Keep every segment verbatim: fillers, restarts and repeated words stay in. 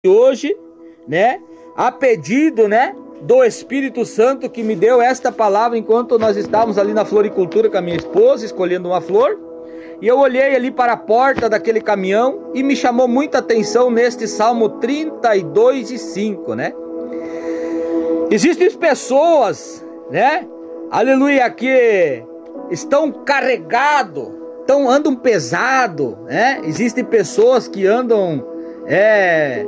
hoje, né, a pedido, né, do Espírito Santo que me deu esta palavra enquanto nós estávamos ali na floricultura com a minha esposa, escolhendo uma flor, e eu olhei ali para a porta daquele caminhão e me chamou muita atenção neste Salmo trinta e dois e cinco, né? Existem pessoas, né, aleluia, que estão carregados, estão, andam pesado, né? Existem pessoas que andam, é...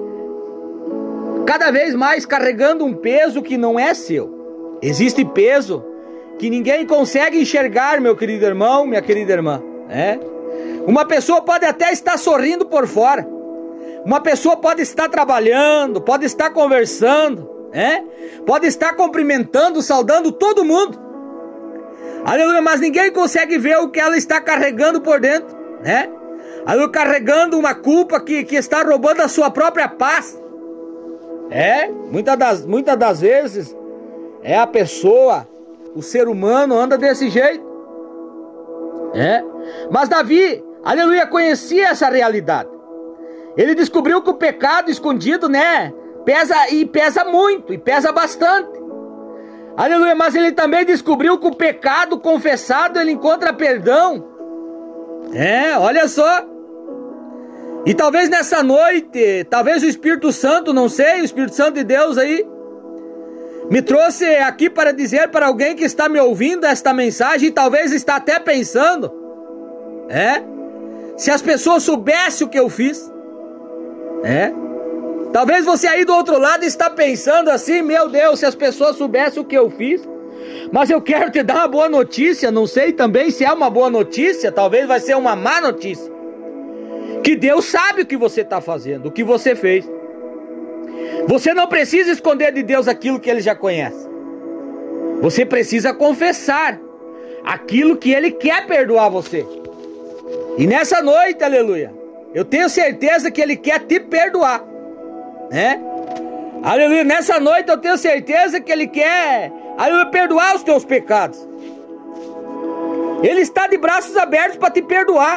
cada vez mais carregando um peso que não é seu. Existe peso que ninguém consegue enxergar, meu querido irmão, minha querida irmã, né? Uma pessoa pode até estar sorrindo por fora, uma pessoa pode estar trabalhando, pode estar conversando, né? Pode estar cumprimentando, saudando todo mundo, aleluia, mas ninguém consegue ver o que ela está carregando por dentro, né? Aleluia, carregando uma culpa que, que está roubando a sua própria paz. É, muitas das, muitas das vezes é a pessoa, o ser humano anda desse jeito. É, mas Davi, aleluia, conhecia essa realidade. Ele descobriu que o pecado escondido, né, pesa e pesa muito, e pesa bastante. Aleluia, mas ele também descobriu que o pecado confessado, ele encontra perdão. É, olha só. E talvez nessa noite, talvez o Espírito Santo, não sei, o Espírito Santo de Deus aí, me trouxe aqui para dizer para alguém que está me ouvindo esta mensagem, e talvez está até pensando, é, se as pessoas soubessem o que eu fiz, é, talvez você aí do outro lado está pensando assim, meu Deus, se as pessoas soubessem o que eu fiz. Mas eu quero te dar uma boa notícia, não sei também se é uma boa notícia, talvez vai ser uma má notícia. Que Deus sabe o que você está fazendo, o que você fez. Você não precisa esconder de Deus aquilo que Ele já conhece. Você precisa confessar aquilo que Ele quer perdoar você. E nessa noite, aleluia, eu tenho certeza que Ele quer te perdoar, né? Aleluia, nessa noite eu tenho certeza que Ele quer, aleluia, perdoar os teus pecados. Ele está de braços abertos para te perdoar.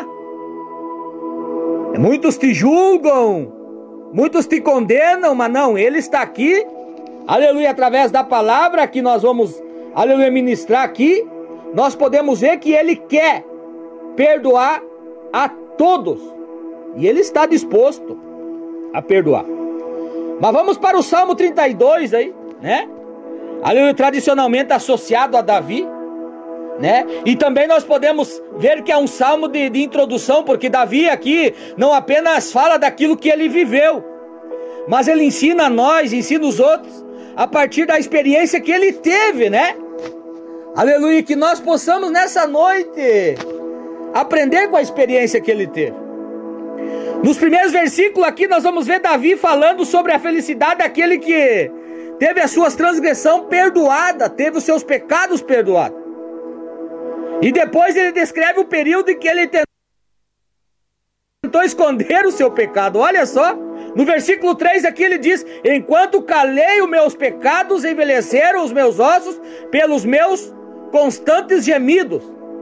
Muitos te julgam, muitos te condenam, mas não, Ele está aqui, aleluia, através da palavra que nós vamos, aleluia, ministrar aqui, nós podemos ver que Ele quer perdoar a todos, e Ele está disposto a perdoar. Mas vamos para o Salmo trinta e dois aí, né? Aleluia, tradicionalmente associado a Davi, né? E também nós podemos ver que é um salmo de, de introdução, porque Davi aqui não apenas fala daquilo que ele viveu, mas ele ensina a nós, ensina os outros, a partir da experiência que ele teve, né? Aleluia, que nós possamos nessa noite aprender com a experiência que ele teve. Nos primeiros versículos aqui nós vamos ver Davi falando sobre a felicidade daquele que teve as suas transgressões perdoadas, teve os seus pecados perdoados. E depois ele descreve o período em que ele tentou esconder o seu pecado. Olha só, no versículo três aqui ele diz: enquanto calei os meus pecados, envelheceram os meus ossos pelos meus constantes gemidos.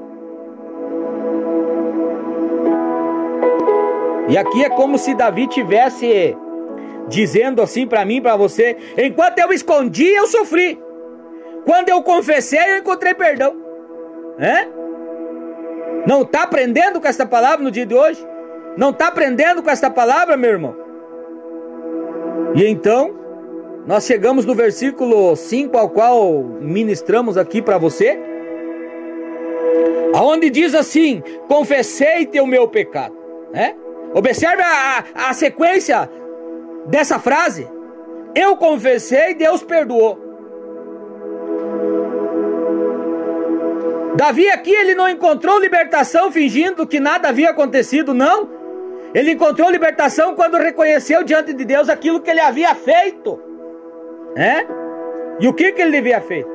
E aqui é como se Davi tivesse dizendo assim para mim, para você: enquanto eu escondi, eu sofri. Quando eu confessei, eu encontrei perdão. É? Não está aprendendo com esta palavra no dia de hoje? Não está aprendendo com esta palavra, meu irmão? E então nós chegamos no versículo cinco, ao qual ministramos aqui para você, aonde diz assim: confessei-te o meu pecado, né? Observe a, a, a sequência dessa frase: eu confessei, Deus perdoou. Davi aqui, ele não encontrou libertação fingindo que nada havia acontecido, não. Ele encontrou libertação quando reconheceu diante de Deus aquilo que ele havia feito, né? E o que que ele devia feito?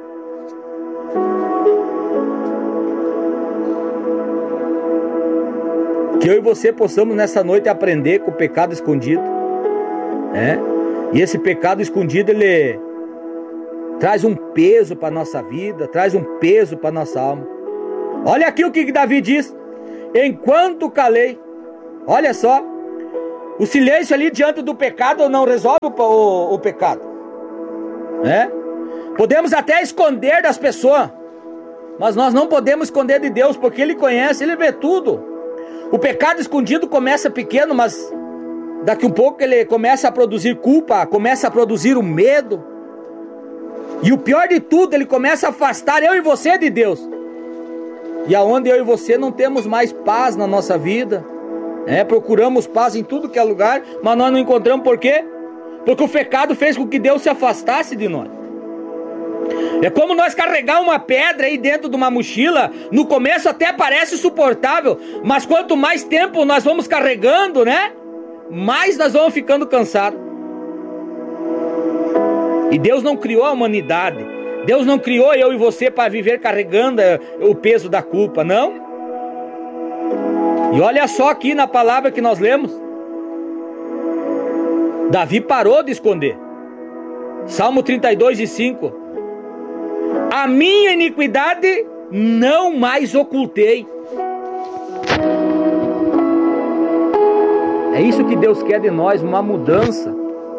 Que eu e você possamos nessa noite aprender com o pecado escondido, né? E esse pecado escondido, ele traz um peso para a nossa vida, traz um peso para a nossa alma. Olha aqui o que Davi diz: enquanto calei, olha só, O silêncio ali diante do pecado não resolve o, o, o pecado, né? Podemos até esconder das pessoas, mas nós não podemos esconder de Deus, porque Ele conhece, Ele vê tudo. O pecado escondido começa pequeno, mas daqui um pouco ele começa a produzir culpa, começa a produzir o medo. E o pior de tudo, ele começa a afastar eu e você de Deus. E aonde eu e você não temos mais paz na nossa vida, é, procuramos paz em tudo que é lugar, mas nós não encontramos. Por quê? Porque o pecado fez com que Deus se afastasse de nós. É como nós carregar uma pedra aí dentro de uma mochila. No começo até parece suportável, mas quanto mais tempo nós vamos carregando, né, mais nós vamos ficando cansados. E Deus não criou a humanidade, Deus não criou eu e você para viver carregando o peso da culpa, não. E olha só aqui na palavra que nós lemos, Davi parou de esconder. Salmo trinta e dois e cinco: a minha iniquidade não mais ocultei. É isso que Deus quer de nós, uma mudança.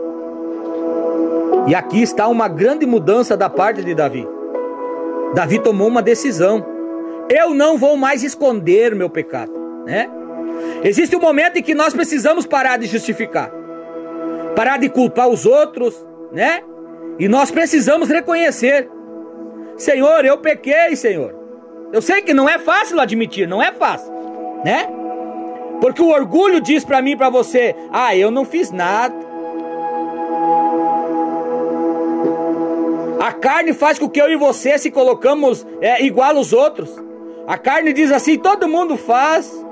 E aqui está uma grande mudança da parte de Davi. Davi tomou uma decisão: eu não vou mais esconder meu pecado, né? Existe um momento em que nós precisamos parar de justificar, parar de culpar os outros, né? E nós precisamos reconhecer: Senhor, eu pequei, Senhor. Eu sei que não é fácil admitir, não é fácil, né? Porque o orgulho diz para mim e para você: ah, eu não fiz nada. A carne faz com que eu e você se colocamos é, igual aos outros. A carne diz assim: todo mundo faz,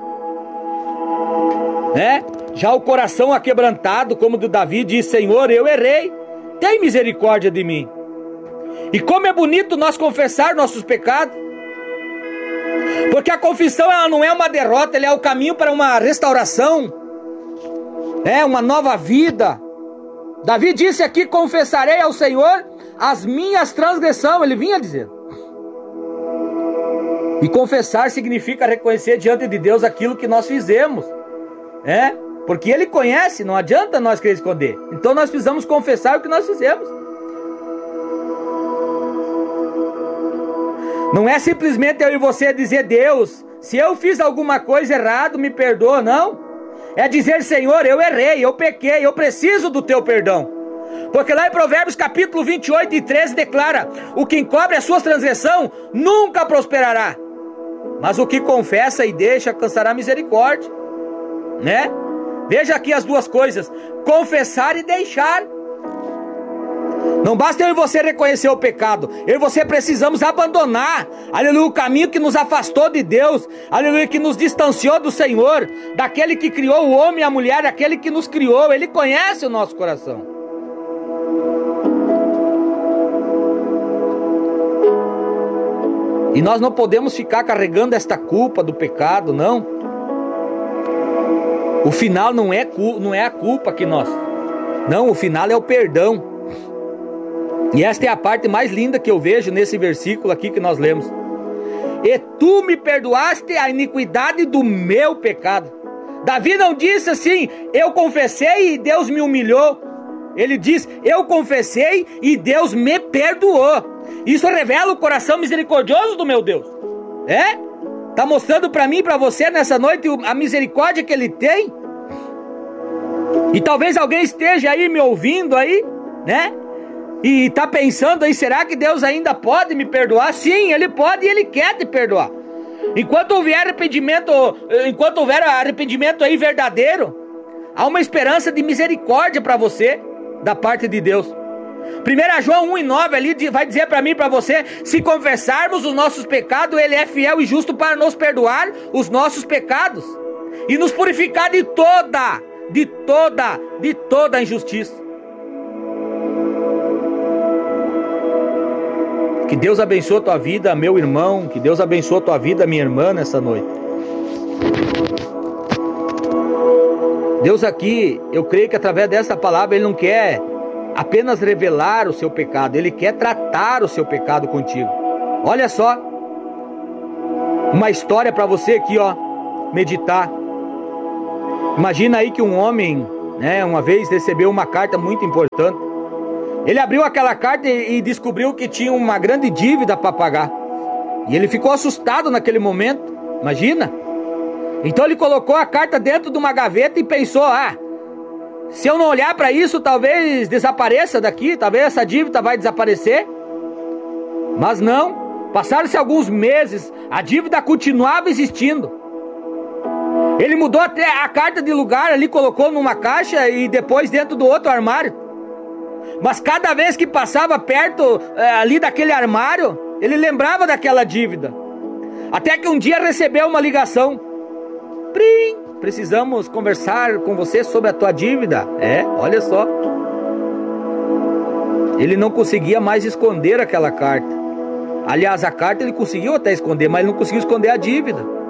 né? Já o coração aquebrantado, como o do Davi, diz: Senhor, eu errei, tem misericórdia de mim. E como é bonito nós confessar nossos pecados, porque a confissão ela não é uma derrota, ela é o caminho para uma restauração, é uma nova vida. Davi disse aqui: confessarei ao Senhor as minhas transgressões, ele vinha dizendo. E confessar significa reconhecer diante de Deus aquilo que nós fizemos, é? Porque Ele conhece, não adianta nós querer esconder. Então nós precisamos confessar o que nós fizemos. Não é simplesmente eu e você dizer: Deus, se eu fiz alguma coisa errada, me perdoa, não. É dizer: Senhor, eu errei, eu pequei, eu preciso do teu perdão. Porque lá em Provérbios capítulo vinte e oito e treze declara: o que encobre as suas transgressões nunca prosperará, mas o que confessa e deixa alcançará misericórdia, né? Veja aqui as duas coisas: confessar e deixar. Não basta eu e você reconhecer o pecado, eu e você precisamos abandonar, aleluia, o caminho que nos afastou de Deus, aleluia, que nos distanciou do Senhor, daquele que criou o homem e a mulher, daquele que nos criou. Ele conhece o nosso coração. E nós não podemos ficar carregando esta culpa do pecado, não. O final não é, não é a culpa que nós... Não, o final é o perdão. E esta é a parte mais linda que eu vejo nesse versículo aqui que nós lemos. E tu me perdoaste a iniquidade do meu pecado. Davi não disse assim: eu confessei e Deus me humilhou. Ele diz: eu confessei e Deus me perdoou. Isso revela o coração misericordioso do meu Deus. É? Está mostrando para mim e para você nessa noite a misericórdia que Ele tem. E talvez alguém esteja aí me ouvindo aí, né? E está pensando aí: será que Deus ainda pode me perdoar? Sim, Ele pode e Ele quer te perdoar. Enquanto houver arrependimento, enquanto houver arrependimento aí verdadeiro, há uma esperança de misericórdia para você, da parte de Deus. primeiro João um e nove ali vai dizer para mim e para você: se confessarmos os nossos pecados, Ele é fiel e justo para nos perdoar os nossos pecados e nos purificar de toda, de toda, de toda injustiça. Que Deus abençoe a tua vida, meu irmão. Que Deus abençoe a tua vida, minha irmã, nessa noite. Deus aqui, eu creio que através dessa palavra Ele não quer apenas revelar o seu pecado, Ele quer tratar o seu pecado contigo. Olha só, uma história para você aqui, ó, meditar. Imagina aí que um homem né? Uma vez recebeu uma carta muito importante. Ele abriu aquela carta e, e descobriu que tinha uma grande dívida para pagar. E ele ficou assustado naquele momento, imagina. Então ele colocou a carta dentro de uma gaveta e pensou, ah, se eu não olhar para isso, talvez desapareça daqui, talvez essa dívida vai desaparecer. Mas não, passaram-se alguns meses, a dívida continuava existindo. Ele mudou até a carta de lugar ali, colocou numa caixa e depois dentro do outro armário. Mas cada vez que passava perto é, ali daquele armário, ele lembrava daquela dívida. Até que um dia recebeu uma ligação. Prim, precisamos conversar com você sobre a tua dívida. É, olha só. Ele não conseguia mais esconder aquela carta. Aliás, a carta ele conseguiu até esconder, mas ele não conseguiu esconder a dívida.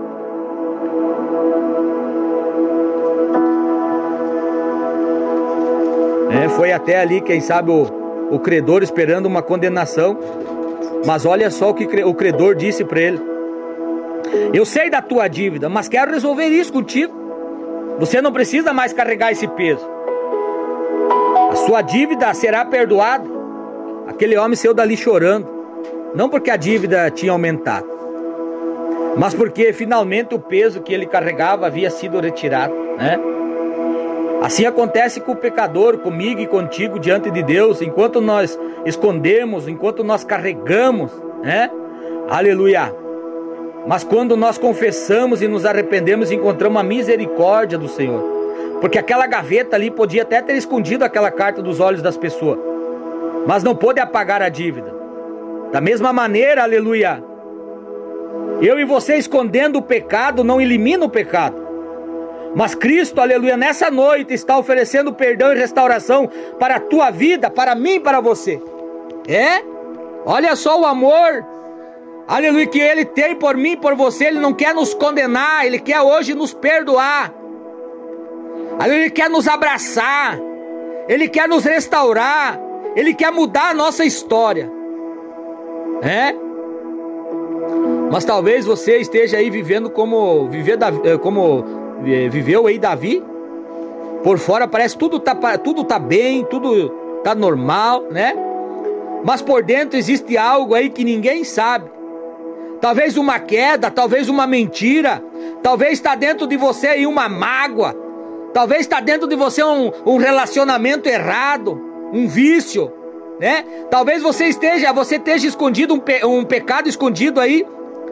É, foi até ali, quem sabe, o, o credor esperando uma condenação. Mas olha só o que o credor disse para ele. Eu sei da tua dívida, mas quero resolver isso contigo. Você não precisa mais carregar esse peso. A sua dívida será perdoada. Aquele homem saiu dali chorando. Não porque a dívida tinha aumentado, mas porque finalmente o peso que ele carregava havia sido retirado, né? Assim acontece com o pecador, comigo e contigo diante de Deus, enquanto nós escondemos, enquanto nós carregamos, né? Aleluia! Mas quando nós confessamos e nos arrependemos, encontramos a misericórdia do Senhor. Porque aquela gaveta ali podia até ter escondido aquela carta dos olhos das pessoas, mas não pôde apagar a dívida. Da mesma maneira, aleluia, eu e você escondendo o pecado não elimina o pecado. Mas Cristo, aleluia, nessa noite está oferecendo perdão e restauração para a tua vida, para mim e para você. É? Olha só o amor, aleluia, que Ele tem por mim e por você. Ele não quer nos condenar, Ele quer hoje nos perdoar. Aleluia, Ele quer nos abraçar, Ele quer nos restaurar, Ele quer mudar a nossa história. É? Mas talvez você esteja aí vivendo como, viver da, como viveu aí Davi. Por fora parece que tudo tá, tudo tá bem, tudo tá normal, né? Mas por dentro existe algo aí que ninguém sabe. Talvez uma queda, talvez uma mentira, talvez está dentro de você aí uma mágoa, talvez está dentro de você um, um relacionamento errado, um vício, né? Talvez você esteja, você esteja escondido um, pe, um pecado escondido aí.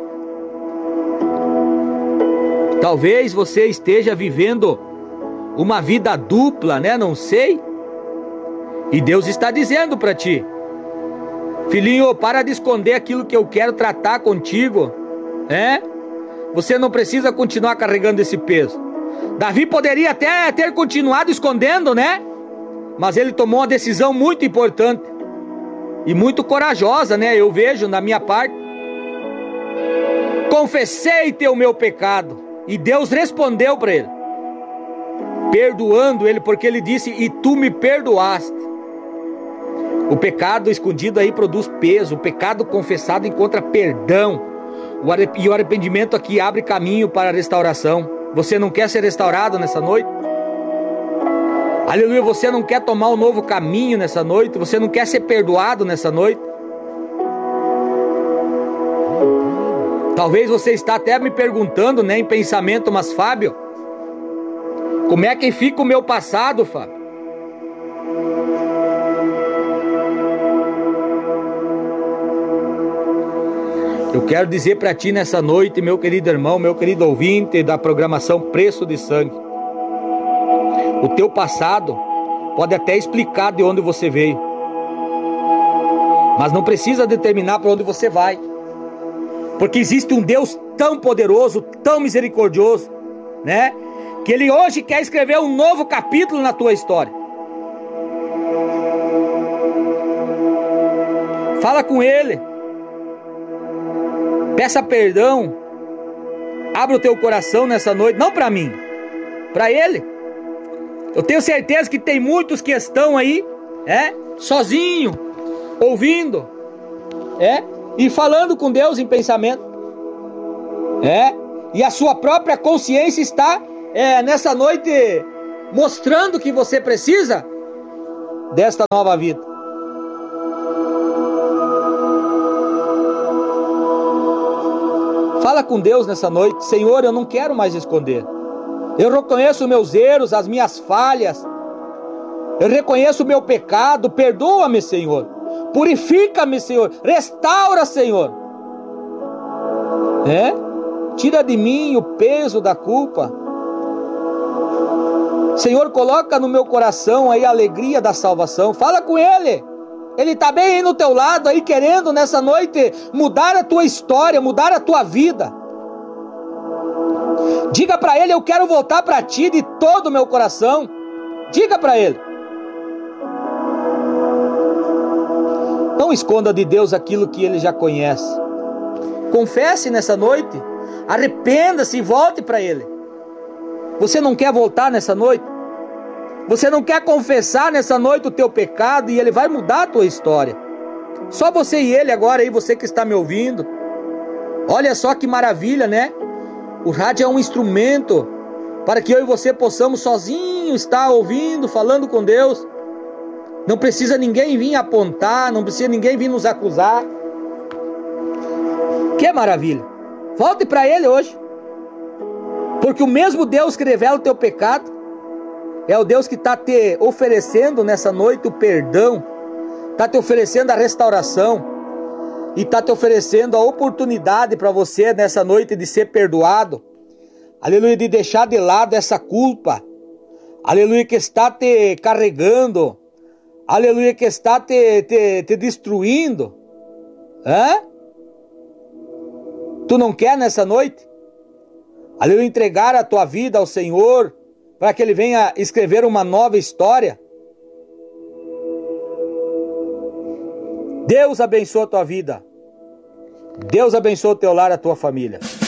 Talvez você esteja vivendo uma vida dupla, né? Não sei. E Deus está dizendo para ti: filhinho, para de esconder aquilo que eu quero tratar contigo, né? Você não precisa continuar carregando esse peso. Davi poderia até ter continuado escondendo, né? Mas ele tomou uma decisão muito importante e muito corajosa, né? Eu vejo na minha parte. Confessei-te o meu pecado. E Deus respondeu para ele, perdoando ele, porque ele disse: e tu me perdoaste. O pecado escondido aí produz peso. O pecado confessado encontra perdão. E o arrependimento aqui abre caminho para a restauração. Você não quer ser restaurado nessa noite? Aleluia, você não quer tomar um novo caminho nessa noite? Você não quer ser perdoado nessa noite? Talvez você está até me perguntando, né, em pensamento, mas Fábio, como é que fica o meu passado, Fábio? Eu quero dizer para ti nessa noite, meu querido irmão, meu querido ouvinte da programação Preço de Sangue, o teu passado pode até explicar de onde você veio, mas não precisa determinar para onde você vai. Porque existe um Deus tão poderoso, tão misericordioso, né? Que Ele hoje quer escrever um novo capítulo na tua história. Fala com Ele. Peça perdão. Abra o teu coração nessa noite. Não para mim, para Ele. Eu tenho certeza que tem muitos que estão aí, é, sozinho, ouvindo, é, e falando com Deus em pensamento, é, e a sua própria consciência está é, nessa noite mostrando que você precisa desta nova vida. Fala com Deus nessa noite: Senhor, eu não quero mais esconder. Eu reconheço os meus erros, as minhas falhas. Eu reconheço o meu pecado. Perdoa-me, Senhor. Purifica-me, Senhor. Restaura, Senhor. É? Tira de mim o peso da culpa. Senhor, coloca no meu coração aí a alegria da salvação. Fala com Ele. Ele está bem aí no teu lado, aí querendo nessa noite mudar a tua história, mudar a tua vida. Diga para Ele: eu quero voltar para Ti de todo o meu coração. Diga para Ele. Não esconda de Deus aquilo que Ele já conhece. Confesse nessa noite. Arrependa-se e volte para Ele. Você não quer voltar nessa noite? Você não quer confessar nessa noite o teu pecado e Ele vai mudar a tua história? Só você e Ele agora aí, você que está me ouvindo. Olha só que maravilha, né? O rádio é um instrumento para que eu e você possamos sozinhos estar ouvindo, falando com Deus. Não precisa ninguém vir apontar, não precisa ninguém vir nos acusar. Que maravilha! Volte para Ele hoje. Porque o mesmo Deus que revela o teu pecado é o Deus que está te oferecendo nessa noite o perdão, está te oferecendo a restauração e está te oferecendo a oportunidade para você nessa noite de ser perdoado. Aleluia, de deixar de lado essa culpa. Aleluia, que está te carregando. Aleluia, que está te, te, te destruindo. Hã? Tu não quer nessa noite? Aleluia, entregar a tua vida ao Senhor, para que Ele venha escrever uma nova história. Deus abençoe a tua vida. Deus abençoe o teu lar, a tua família.